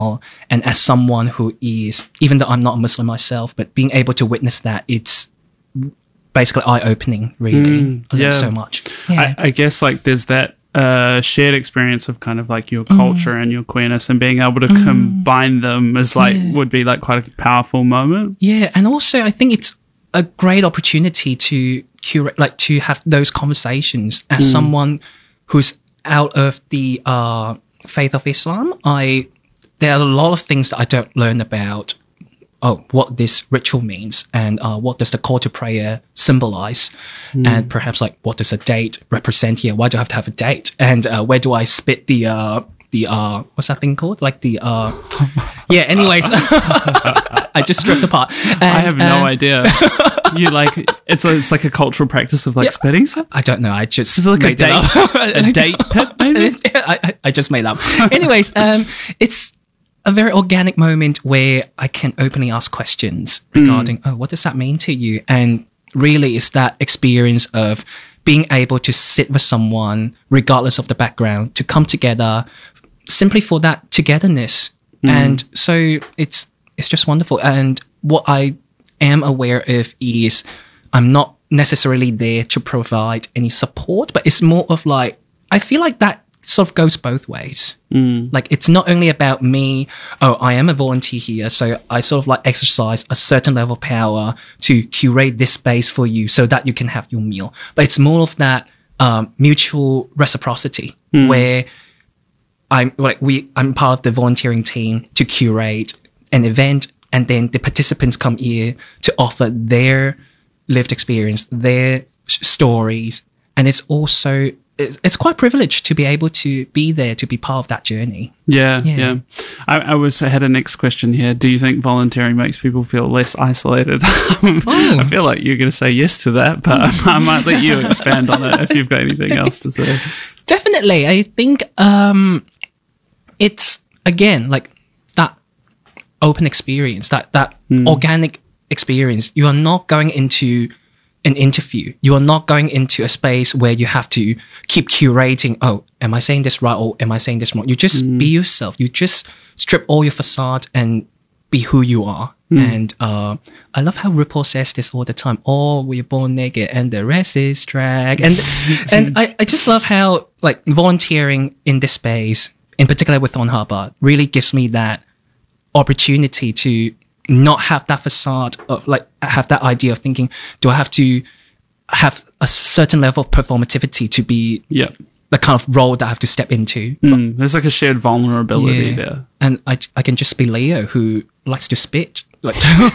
And as someone who is, even though I'm not a Muslim myself, but being able to witness that, it's basically eye-opening, really. I learned so much. Yeah. I guess like there's that shared experience of kind of like your culture and your queerness, and being able to combine them as like would be like quite a powerful moment. Yeah, and also I think it's a great opportunity to curate, like to have those conversations as someone who's out of the faith of Islam. There are a lot of things that I don't learn about what this ritual means, and what does the call to prayer symbolize, and perhaps like what does a date represent here? Why do I have to have a date? And where do I spit the what's that thing called? Like the yeah. Anyways, I just stripped apart. And, I have no idea. You like it's like a cultural practice of like spitting something? I don't know. I just is it like made a date, a date pit maybe? I just made up. Anyways, it's a very organic moment where I can openly ask questions regarding, what does that mean to you? And really it's that experience of being able to sit with someone, regardless of the background, to come together simply for that togetherness. And so it's just wonderful. And what I am aware of is I'm not necessarily there to provide any support, but it's more of like, I feel like that sort of goes both ways. Like it's not only about me, I am a volunteer here, so I sort of like exercise a certain level of power to curate this space for you so that you can have your meal. But it's more of that mutual reciprocity where I'm part of the volunteering team to curate an event, and then the participants come here to offer their lived experience, their stories, and it's also it's quite privileged to be able to be there, to be part of that journey. Yeah. I had a next question here. Do you think volunteering makes people feel less isolated? I feel like you're going to say yes to that, but I might let you expand on it if you've got anything else to say. Definitely. I think it's, again, like that open experience, that organic experience. You are not going into an interview. You are not going into a space where you have to keep curating, am I saying this right or am I saying this wrong? You just be yourself. You just strip all your facade and be who you are. And I love how RuPaul says this all the time. We're born naked and the rest is drag. And I just love how like volunteering in this space, in particular with Thorn Harbour, really gives me that opportunity to not have that facade of like have that idea of thinking, do I have to have a certain level of performativity to be the kind of role that I have to step into? There's like a shared vulnerability there. And I can just be Leo who likes to spit. Like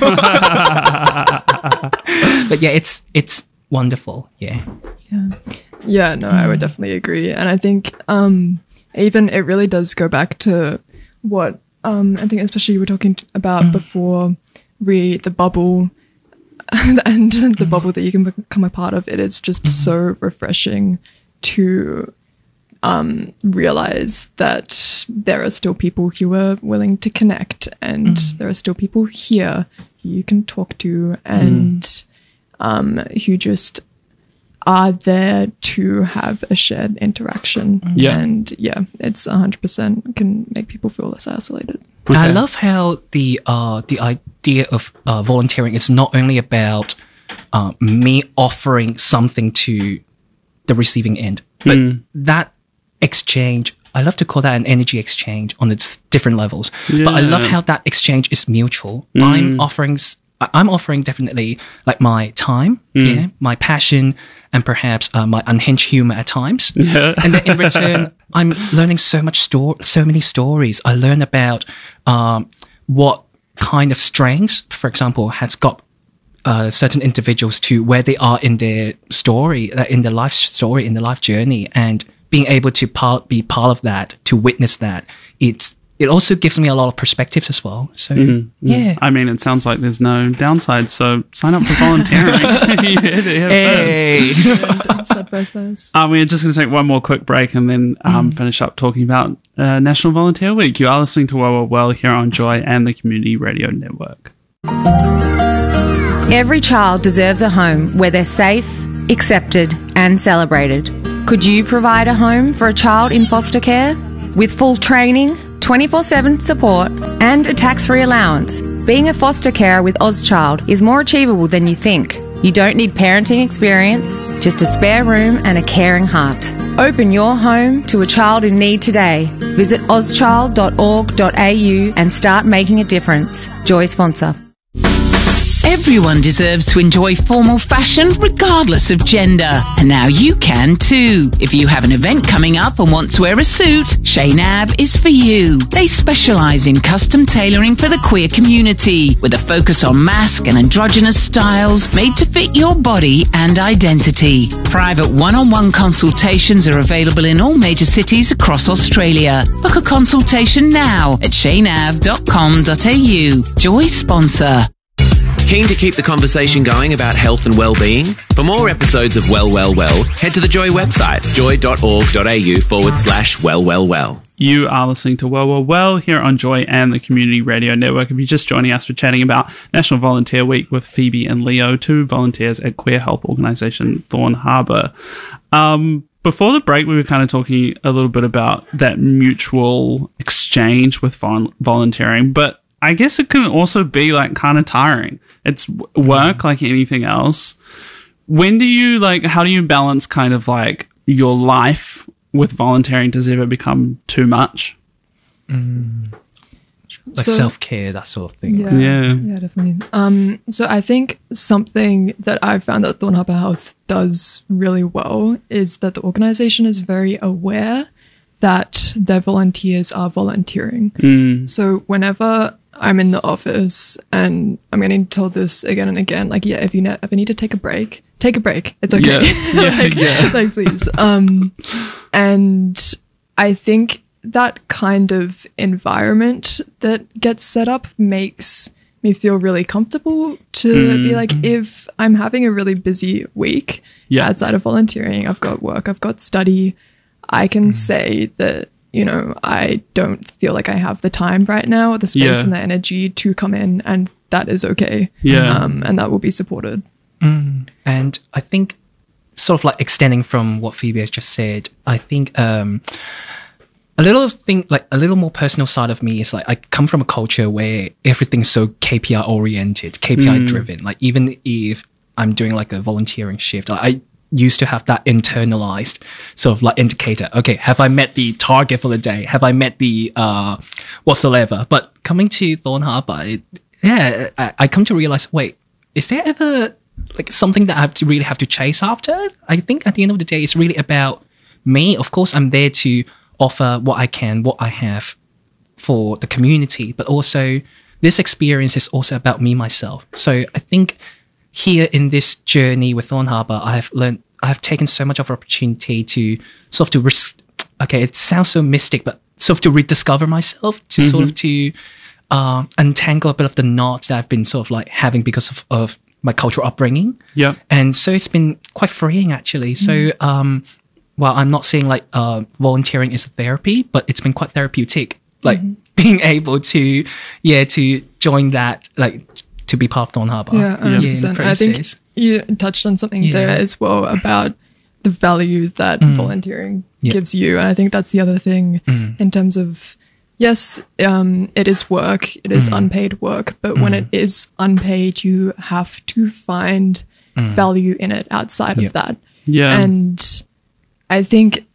but yeah, it's wonderful. Yeah, no, I would definitely agree. And I think even it really does go back to what I think especially you were talking about before, the bubble and the bubble that you can become a part of. It is just so refreshing to realize that there are still people who are willing to connect, and there are still people here who you can talk to, and who just are there to have a shared interaction. And it's 100% can make people feel less isolated. Okay. I love how the idea of volunteering is not only about me offering something to the receiving end, but that exchange, I love to call that an energy exchange on its different levels. But I love how that exchange is mutual. I'm offering definitely like my time, my passion, and perhaps my unhinged humor at times. And then in return, I'm learning so many stories. I learn about what kind of strengths, for example, has got certain individuals to where they are in their story, in their life story, in their life journey, and being able to be part of that, to witness that, it also gives me a lot of perspectives as well. So, yeah. I mean, it sounds like there's no downside, so sign up for volunteering. Hey! We're just going to take one more quick break and then finish up talking about National Volunteer Week. You are listening to Well here on Joy and the Community Radio Network. Every child deserves a home where they're safe, accepted and celebrated. Could you provide a home for a child in foster care? With full training, 24/7 support, and a tax-free allowance. Being a foster carer with Ozchild is more achievable than you think. You don't need parenting experience, just a spare room and a caring heart. Open your home to a child in need today. Visit ozchild.org.au and start making a difference. Joy sponsor. Everyone deserves to enjoy formal fashion regardless of gender. And now you can too. If you have an event coming up and want to wear a suit, Chez Nav is for you. They specialise in custom tailoring for the queer community with a focus on mask and androgynous styles made to fit your body and identity. Private one-on-one consultations are available in all major cities across Australia. Book a consultation now at cheynav.com.au. Joy sponsor. Keen to keep the conversation going about health and well-being? For more episodes of Well, Well, Well, head to the Joy website, joy.org.au/well-well-well. You are listening to Well, Well, Well here on Joy and the Community Radio Network. If you're just joining us, we're chatting about National Volunteer Week with Phoebe and Leo, two volunteers at queer health organisation Thorn Harbour. Before the break, we were kind of talking a little bit about that mutual exchange with volunteering, but I guess it can also be like kind of tiring. It's work like anything else. When do you how do you balance kind of like your life with volunteering? Does it ever become too much? Like self-care, that sort of thing. Yeah, definitely. So I think something that I've found that Thorn Harbour Health does really well is that the organisation is very aware that their volunteers are volunteering. So whenever I'm in the office and I'm getting told this again and again, if you ever need to take a break, it's okay. Like please. And I think that kind of environment that gets set up makes me feel really comfortable to be like, if I'm having a really busy week outside of volunteering, I've got work, I've got study, I can say that, I don't feel like I have the time right now, or the space and the energy to come in, and that is okay. And that will be supported. And I think sort of like extending from what Phoebe has just said, I think a little more personal side of me is like I come from a culture where everything's so KPI oriented, KPI driven. Like even if I'm doing like a volunteering shift, I used to have that internalized sort of like indicator. Okay, have I met the target for the day? Have I met the whatsoever? But coming to Thorn Harbour, I come to realize, wait, is there ever like something that I really have to chase after? I think at the end of the day, it's really about me. Of course, I'm there to offer what I can, what I have for the community, but also this experience is also about me, myself. So I think here in this journey with Thorn Harbour, I have taken so much of an opportunity to sort of it sounds so mystic, but sort of to rediscover myself, to sort of to untangle a bit of the knots that I've been sort of like having because of my cultural upbringing. Yeah. And so it's been quite freeing actually. So while I'm not saying like volunteering is a therapy, but it's been quite therapeutic, like being able to join that, like to be part of Thorn Harbour. Yeah, 100%. I think you touched on something there as well about the value that volunteering gives you. And I think that's the other thing in terms of, yes, it is work, it is unpaid work, but when it is unpaid, you have to find value in it outside of that. Yeah. And I think,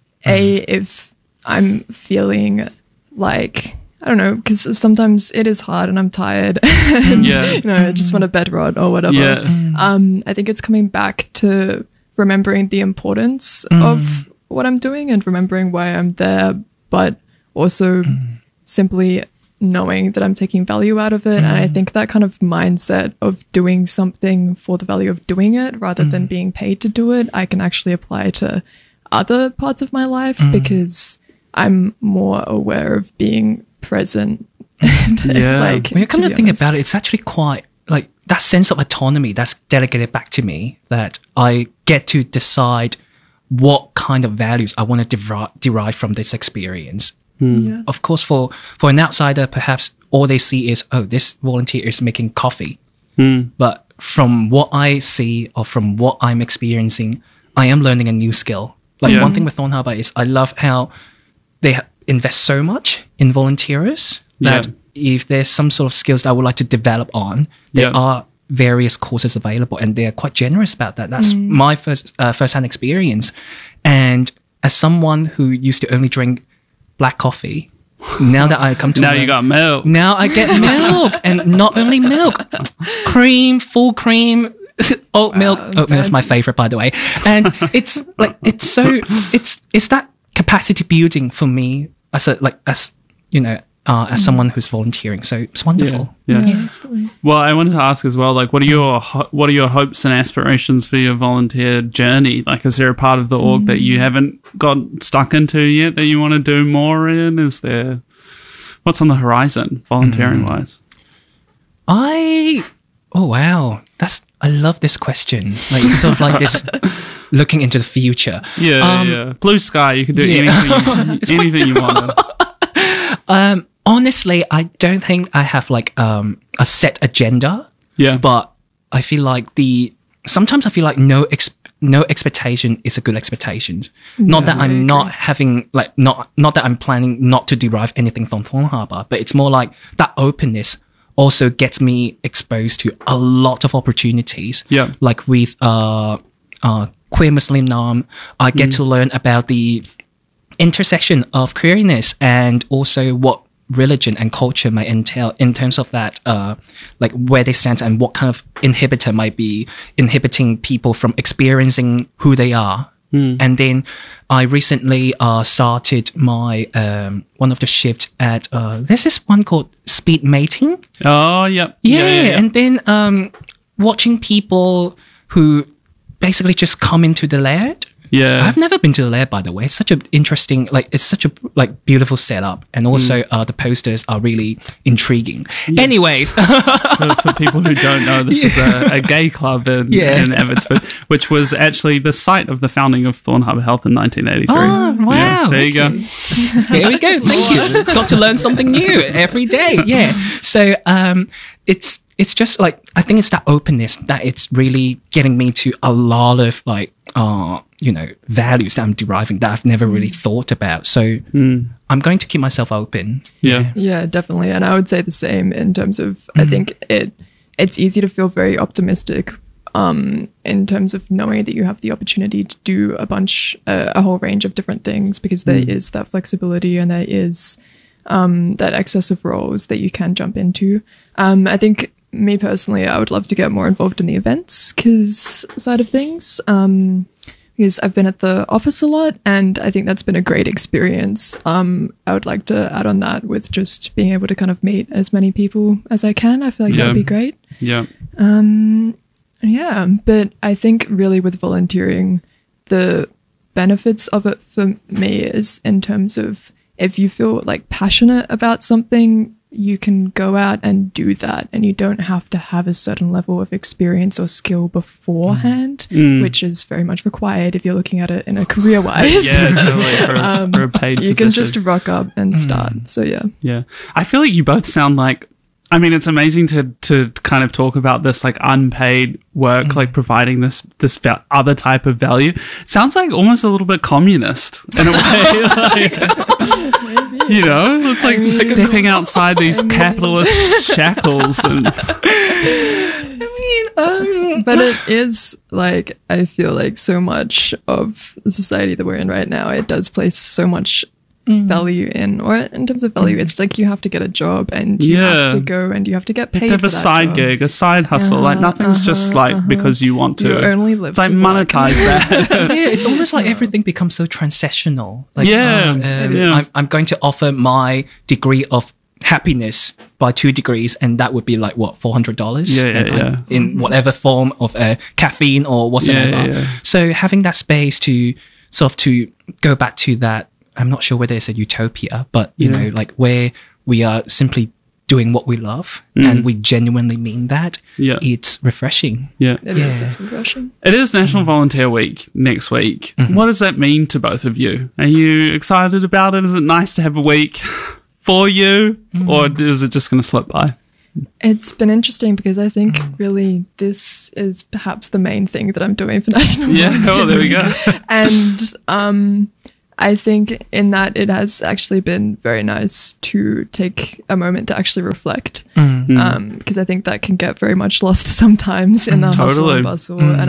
if I'm feeling like, I don't know, because sometimes it is hard and I'm tired and, I just want a bed rod or whatever. Yeah. I think it's coming back to remembering the importance of what I'm doing and remembering why I'm there, but also simply knowing that I'm taking value out of it. And I think that kind of mindset of doing something for the value of doing it rather than being paid to do it, I can actually apply to other parts of my life because I'm more aware of being present. When you come to think about it, it's actually quite like that sense of autonomy that's delegated back to me, that I get to decide what kind of values I want to derive from this experience. Of course, for an outsider, perhaps all they see is, oh, this volunteer is making coffee. But from what I see or from what I'm experiencing, I am learning a new skill. Like one thing with Thorn Harbour is I love how invest so much in volunteers that if there's some sort of skills that I would like to develop on, there are various courses available, and they're quite generous about that. That's my first-hand experience. And as someone who used to only drink black coffee, now that I come to Now you got milk. Now I get milk, and not only milk, cream, full cream, oat milk. Oat milk is my favorite, by the way. And it's like it's that capacity building for me as someone who's volunteering. So it's wonderful. Yeah. Absolutely. Well, I wanted to ask as well, like, what are your hopes and aspirations for your volunteer journey? Like, is there a part of the org that you haven't got stuck into yet that you want to do more in? What's on the horizon, volunteering wise? I love this question. Like, it's sort of like this looking into the future. Yeah. Blue sky, you can do anything you want. Honestly, I don't think I have like a set agenda. Yeah. But I feel like sometimes I feel like no expectation is a good expectation. Not that I'm not having like not that I'm planning not to derive anything from Thorn Harbour, but it's more like that openness also gets me exposed to a lot of opportunities. Yeah. Like with Queer Muslim Nam, I get to learn about the intersection of queerness and also what religion and culture might entail in terms of that, like where they stand and what kind of inhibitor might be inhibiting people from experiencing who they are. And then I recently started my one of the shifts at there's this one called speed mating. Oh, yeah. And then watching people who basically just come into the laird. Yeah. I've never been to the laird, by the way. It's such an interesting, it's such a beautiful setup, and also the posters are really intriguing. Yes. Anyways, for people who don't know, this is a gay club in Abbotsford, which was actually the site of the founding of Thorn Harbour Health in 1983. Oh, wow! Yeah, there you go. There we go. Thank you. Got to learn something new every day. Yeah. So it's just like, I think it's that openness that it's really getting me to a lot of values that I'm deriving that I've never really thought about. So I'm going to keep myself open. Yeah, definitely. And I would say the same in terms of, I think it's easy to feel very optimistic in terms of knowing that you have the opportunity to do a whole range of different things, because there is that flexibility and there is that excess of roles that you can jump into. I think me personally, I would love to get more involved in the events side of things, because I've been at the office a lot, and I think that's been a great experience. I would like to add on that with just being able to kind of meet as many people as I can. I feel like that would be great. Yeah. But I think really with volunteering, the benefits of it for me is in terms of, if you feel like passionate about something, you can go out and do that, and you don't have to have a certain level of experience or skill beforehand, which is very much required if you're looking at it in a career-wise. Yeah, totally. For a paid you position. can just rock up and start. So yeah. I feel like you both sound like, I mean, it's amazing to kind of talk about this like unpaid work, like providing this other type of value. It sounds like almost a little bit communist in a way. Like, you know, it's like stepping outside these capitalist shackles. And but it is like, I feel like so much of the society that we're in right now, it does place so much value in terms of value, it's like you have to get a job and you have to go and you have to get paid. You have for a that side job. gig, a side hustle. Like nothing's just like because you want to. You only live it's like to work. monetize that. Yeah, it's almost like everything becomes so transactional. Like, Yeah. I'm going to offer my degree of happiness by 2 degrees, and that would be like what, $400? Yeah. In whatever form of caffeine or whatsoever. Yeah. So having that space to sort of to go back to that, I'm not sure whether it's a utopia, but you know, like where we are simply doing what we love and we genuinely mean that. Yeah. It's refreshing. Yeah. It is, it's refreshing. It is National Volunteer Week next week. What does that mean to both of you? Are you excited about it? Is it nice to have a week for you, or is it just going to slip by? It's been interesting because I think really this is perhaps the main thing that I'm doing for National Volunteer Oh, there we go. And I think in that it has actually been very nice to take a moment to actually reflect, because I think that can get very much lost sometimes in the hustle and bustle. And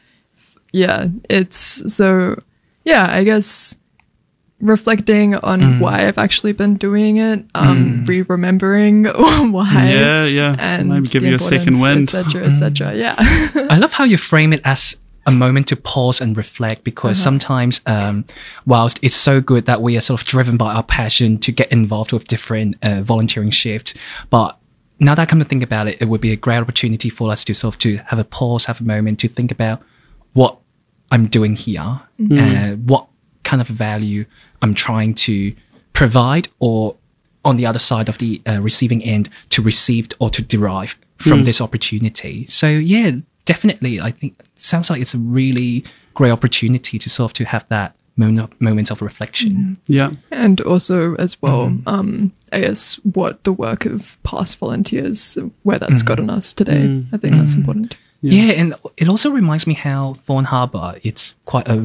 I guess reflecting on why I've actually been doing it, re-remembering why, and maybe give you a second wind, etc. Yeah, I love how you frame it as a moment to pause and reflect, because sometimes whilst it's so good that we are sort of driven by our passion to get involved with different volunteering shifts, but now that I come to think about it, it would be a great opportunity for us to sort of to have a pause, have a moment to think about what I'm doing here, what kind of value I'm trying to provide, or on the other side of the receiving end, to receive or to derive from this opportunity. So yeah, definitely, I think it sounds like it's a really great opportunity to sort of to have that moment of reflection. Yeah. And also as well, I guess what the work of past volunteers, where that's gotten us today. I think that's important. Yeah, and it also reminds me how Thorn Harbour, it's quite a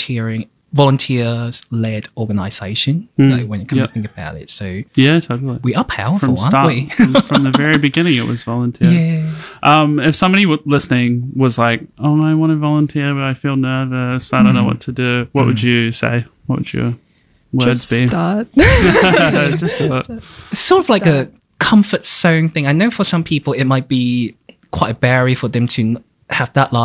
volunteers-led organisation, like when you come to think about it. So yeah, totally. We are powerful, aren't we? From the very beginning, it was volunteers. Yeah. If somebody listening was like, "Oh, I want to volunteer, but I feel nervous. I don't know what to do," what would you say? What would your words be? Start. Just do it. It's sort of like a comfort zone thing. I know for some people it might be quite a barrier for them to have that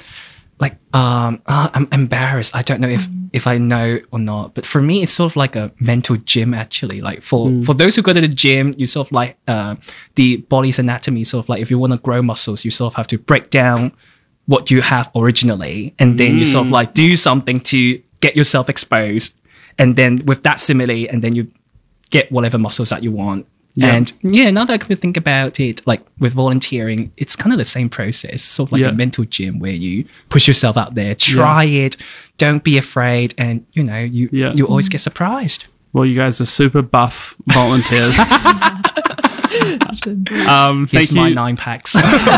I'm embarrassed. I don't know if I know or not. But for me, it's sort of like a mental gym, actually. Like for those who go to the gym, you sort of like the body's anatomy, sort of like if you want to grow muscles, you sort of have to break down what you have originally. And then you sort of like do something to get yourself exposed. And then with that simile, and then you get whatever muscles that you want. Yeah. And yeah, now that I can think about it, like with volunteering, it's kind of the same process, sort of like a mental gym where you push yourself out there, try it, don't be afraid, and you always get surprised. Well, you guys are super buff volunteers. Here's my 9 packs.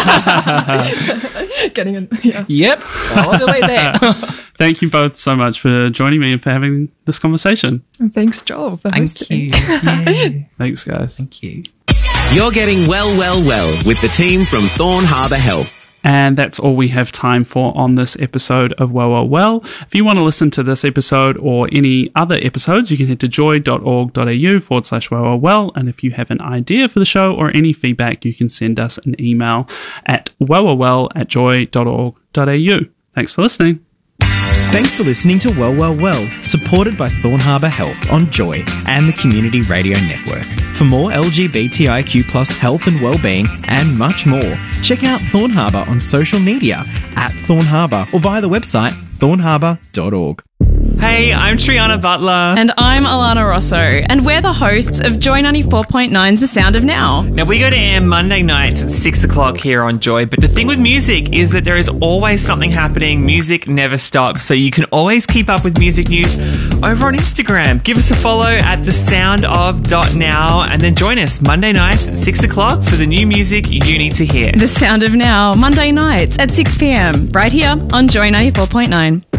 Getting in, Yep, all the way there. Thank you both so much for joining me and for having this conversation. And thanks, Joel, for hosting. Thank you. Thanks, guys. Thank you. You're getting well with the team from Thorn Harbour Health. And that's all we have time for on this episode of Well. If you want to listen to this episode or any other episodes, you can head to joy.org.au/well. And if you have an idea for the show or any feedback, you can send us an email at well@joy.org.au. Thanks for listening. Thanks for listening to Well, supported by Thorn Harbour Health on Joy and the Community Radio Network. For more LGBTIQ+ health and wellbeing and much more, check out Thorn Harbour on social media at Thorn Harbour or via the website thornharbour.org. Hey, I'm Triana Butler. And I'm Alana Rosso. And we're the hosts of Joy 94.9's The Sound of Now. Now, we go to air Monday nights at 6 o'clock here on Joy. But the thing with music is that there is always something happening. Music never stops. So you can always keep up with music news over on Instagram. Give us a follow at thesoundof.now and then join us Monday nights at 6 o'clock for the new music you need to hear. The Sound of Now, Monday nights at 6 p.m. right here on Joy 94.9.